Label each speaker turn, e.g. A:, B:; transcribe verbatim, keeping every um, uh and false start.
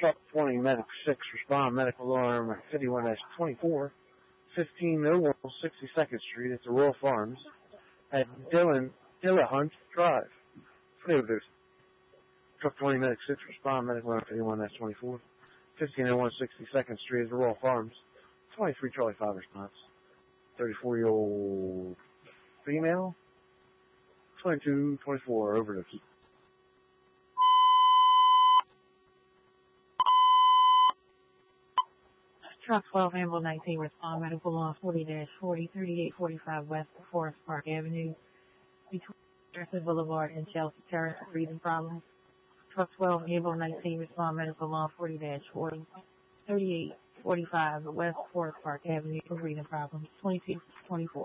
A: Truck twenty, Medic six, respond, medical alarm at fifty-one dash twenty-four, fifteen oh one sixty-second Street at the Royal Farms at Dylan, Dillahunt Drive. Overdose. Truck twenty, Medic six, respond, medical alarm fifty-one dash twenty-four, fifteen oh one sixty-second Street at the Royal Farms. twenty-three Charlie five response. thirty-four-year-old female. twenty-two twenty-four overdose.
B: Truck twelve, Ambulance nineteen, respond, medical alarm forty dash forty, thirty-eight forty-five West Forest Park Avenue, between Jefferson Boulevard and Chelsea Terrace, breathing problems. Truck twelve, Ambulance nineteen, respond, medical alarm forty dash forty, thirty-eight forty-five West Forest Park Avenue for breathing problems. twenty-two twenty-four.